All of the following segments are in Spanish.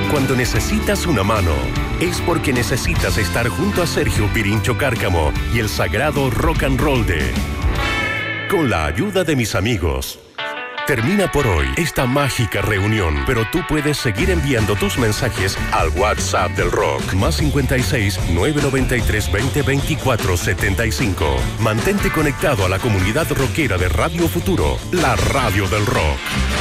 Cuando necesitas una mano, es porque necesitas estar junto a Sergio Pirincho Cárcamo y el sagrado rock and roll de Con la ayuda de mis amigos. Termina por hoy esta mágica reunión, pero tú puedes seguir enviando tus mensajes al WhatsApp del Rock, más 56 993 20 24 75. Mantente conectado a la comunidad rockera de Radio Futuro, la radio del rock.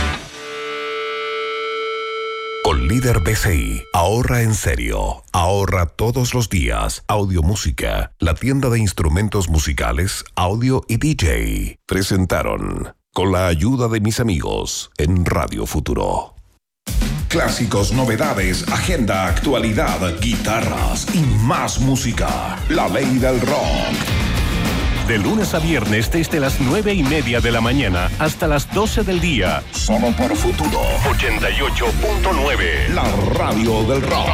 Con Líder BCI, ahorra en serio, ahorra todos los días. Audio Música, la tienda de instrumentos musicales, audio y DJ. Presentaron Con la ayuda de mis amigos en Radio Futuro. Clásicos, novedades, agenda, actualidad, guitarras y más música. La ley del rock. De lunes a viernes desde las 9:30 de la mañana hasta las 12 del día. Solo por Futuro 88.9. La radio del rock.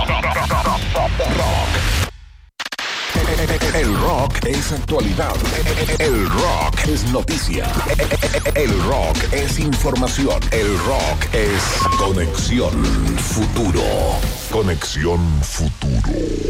El rock es actualidad. El rock es noticia. El rock es información. El rock es Conexión Futuro. Conexión Futuro.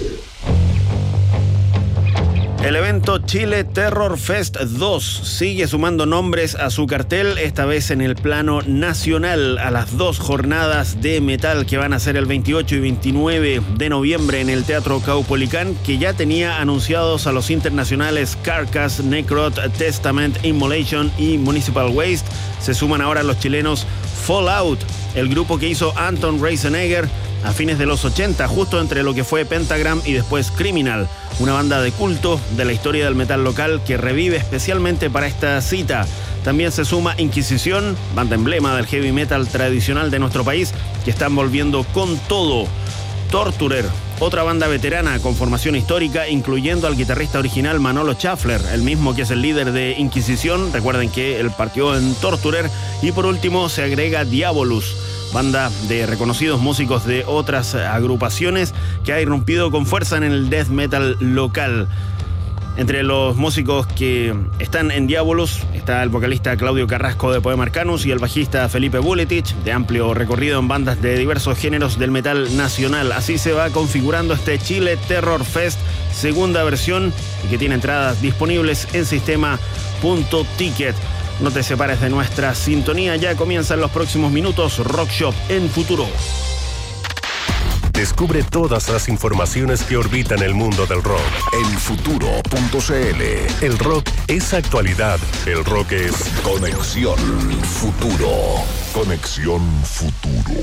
El evento Chile Terror Fest 2 sigue sumando nombres a su cartel, esta vez en el plano nacional, a las 2 jornadas de metal que van a ser el 28 y 29 de noviembre en el Teatro Caupolicán, que ya tenía anunciados a los internacionales Carcass, Necrot, Testament, Immolation y Municipal Waste. Se suman ahora los chilenos Fallout, el grupo que hizo Anton Reisenegger a fines de los 80, justo entre lo que fue Pentagram y después Criminal, una banda de culto de la historia del metal local que revive especialmente para esta cita. También se suma Inquisición, banda emblema del heavy metal tradicional de nuestro país, que están volviendo con todo. Torturer, otra banda veterana con formación histórica, incluyendo al guitarrista original Manolo Schaffler, el mismo que es el líder de Inquisición. Recuerden que él partió en Torturer. Y por último se agrega Diabolus, banda de reconocidos músicos de otras agrupaciones que ha irrumpido con fuerza en el death metal local. Entre los músicos que están en Diabolus está el vocalista Claudio Carrasco de Poema Arcanus y el bajista Felipe Buletich, de amplio recorrido en bandas de diversos géneros del metal nacional. Así se va configurando este Chile Terror Fest, segunda versión, y que tiene entradas disponibles en sistema.ticket. No te separes de nuestra sintonía, ya comienzan los próximos minutos Rock Shop en Futuro. Descubre todas las informaciones que orbitan el mundo del rock en futuro.cl. El rock es actualidad. El rock es Conexión Futuro. Conexión Futuro.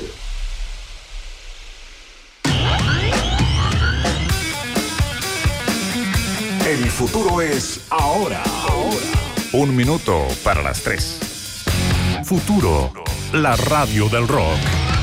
El futuro es ahora. 1 minuto para las 3. Futuro, la radio del rock.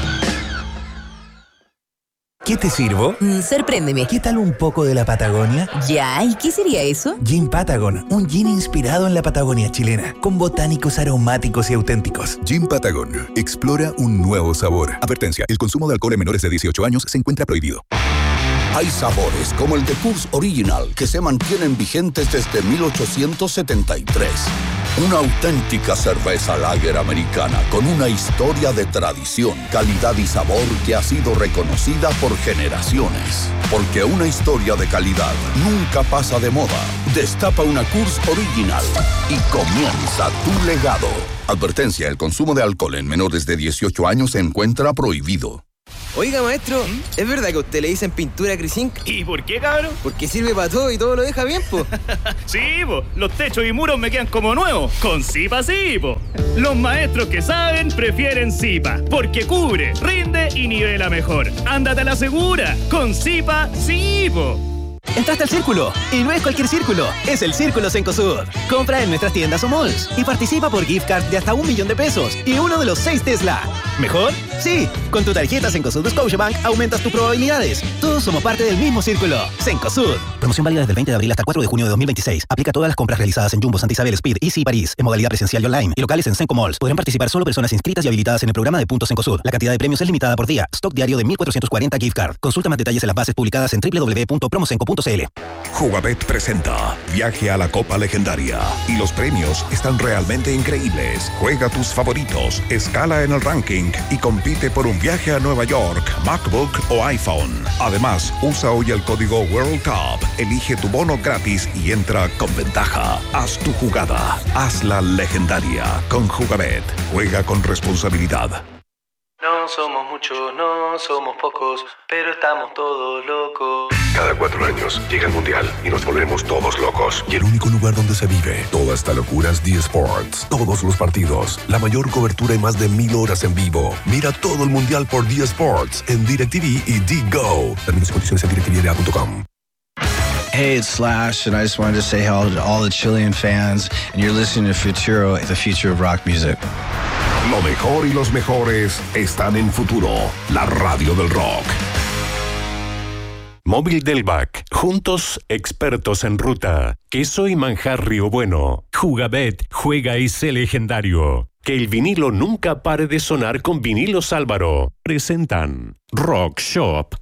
¿Qué te sirvo? Sorpréndeme. ¿Qué tal un poco de la Patagonia? Ya, ¿y qué sería eso? Gin Patagon, un gin inspirado en la Patagonia chilena, con botánicos aromáticos y auténticos. Gin Patagon, explora un nuevo sabor. Advertencia, el consumo de alcohol en menores de 18 años se encuentra prohibido. Hay sabores como el de Coors Original que se mantienen vigentes desde 1873. Una auténtica cerveza lager americana con una historia de tradición, calidad y sabor que ha sido reconocida por generaciones. Porque una historia de calidad nunca pasa de moda. Destapa una Coors Original y comienza tu legado. Advertencia, el consumo de alcohol en menores de 18 años se encuentra prohibido. Oiga, maestro, ¿es verdad que a usted le dicen pintura Crisink? ¿Y por qué, cabrón? Porque sirve para todo y todo lo deja bien, po. Sí, po. Los techos y muros me quedan como nuevos. Con Zipa sí, po. Los maestros que saben prefieren Zipa, porque cubre, rinde y nivela mejor. Ándate a la segura. Con Zipa sí, po. Entraste al Círculo, y no es cualquier círculo, es el Círculo Cencosud. Compra en nuestras tiendas o malls y participa por gift card de hasta $1 millón y uno de los 6 Tesla. ¿Mejor? Sí, con tu tarjeta Cencosud de Scotiabank aumentas tus probabilidades. Todos somos parte del mismo círculo. Cencosud. Promoción válida desde el 20 de abril hasta el 4 de junio de 2026. Aplica a todas las compras realizadas en Jumbo, Santa Isabel, Speed, Easy y París, en modalidad presencial y online, y locales en Cenco Malls. Podrán participar solo personas inscritas y habilitadas en el programa de Puntos Cencosud. La cantidad de premios es limitada por día. Stock diario de 1.440 gift card. Consulta más detalles en las bases publicadas en www.promocenco.cl. Jugabet presenta Viaje a la Copa Legendaria y los premios están realmente increíbles. Juega tus favoritos, escala en el ranking Bank y compite por un viaje a Nueva York, MacBook o iPhone. Además, usa hoy el código World Cup, elige tu bono gratis y entra con ventaja. Haz tu jugada, hazla legendaria con Jugabet. Juega con responsabilidad. No somos muchos, no somos pocos, pero estamos todos locos. Cada 4 años llega el Mundial y nos volvemos todos locos. Y el único lugar donde se vive toda esta locura es D-Sports. Todos los partidos, la mayor cobertura y más de 1000 horas en vivo. Mira todo el Mundial por D-Sports en DirecTV y D-Go. Términos y condiciones en DirecTV.com. Hey, it's Slash, and I just wanted to say hello to all the Chilean fans, and you're listening to Futuro, the future of rock music. Lo mejor y los mejores están en Futuro, la radio del rock. Móvil del BAC. Juntos, expertos en ruta. Queso y manjar Río Bueno. Jugabet, juega y sé legendario. Que el vinilo nunca pare de sonar con Vinilos Álvaro. Presentan Rock Shop.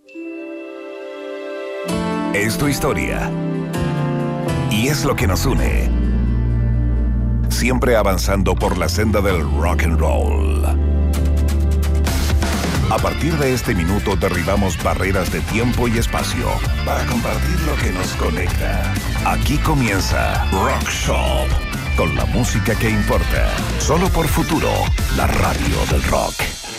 Es tu historia. Y es lo que nos une. Siempre avanzando por la senda del rock and roll. A partir de este minuto derribamos barreras de tiempo y espacio para compartir lo que nos conecta. Aquí comienza Rock Shop, con la música que importa. Solo por Futuro, la radio del rock.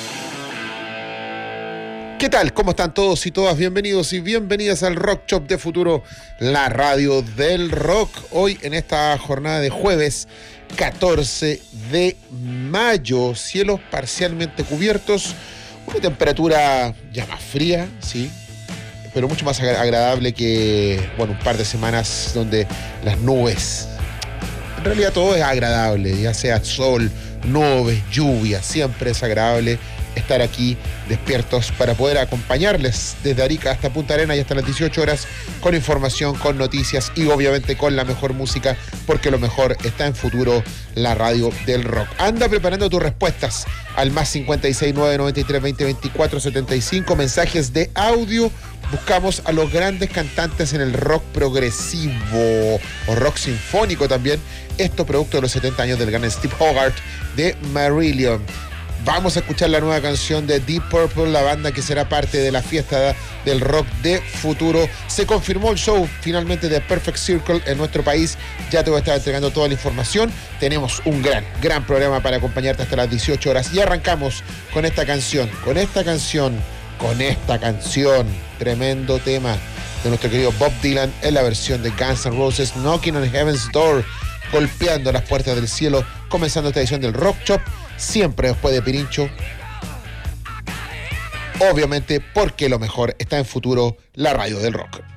¿Qué tal? ¿Cómo están todos y todas? Bienvenidos y bienvenidas al Rock Shop de Futuro, la radio del rock. Hoy en esta jornada de jueves 14 de mayo, cielos parcialmente cubiertos, una temperatura ya más fría, sí, pero mucho más agradable que, bueno, un par de semanas donde las nubes, en realidad todo es agradable, ya sea sol, nubes, lluvia, siempre es agradable estar aquí despiertos para poder acompañarles desde Arica hasta Punta Arenas y hasta las 18 horas con información, con noticias y obviamente con la mejor música, porque lo mejor está en Futuro, la radio del rock. Anda preparando tus respuestas al más 569 93 20 24 75, mensajes de audio. Buscamos a los grandes cantantes en el rock progresivo o rock sinfónico también. Esto producto de los 70 años del gran Steve Hogarth de Marillion. Vamos a escuchar la nueva canción de Deep Purple, la banda que será parte de la fiesta del rock de Futuro. Se confirmó el show finalmente de Perfect Circle en nuestro país. Ya te voy a estar entregando toda la información. Tenemos un gran programa para acompañarte hasta las 18 horas. Y arrancamos con esta canción. Tremendo tema de nuestro querido Bob Dylan en la versión de Guns N' Roses, Knocking on Heaven's Door, golpeando las puertas del cielo, comenzando esta edición del Rock Shop. Siempre después de Pirincho. Obviamente porque lo mejor está en Futuro, la radio del rock.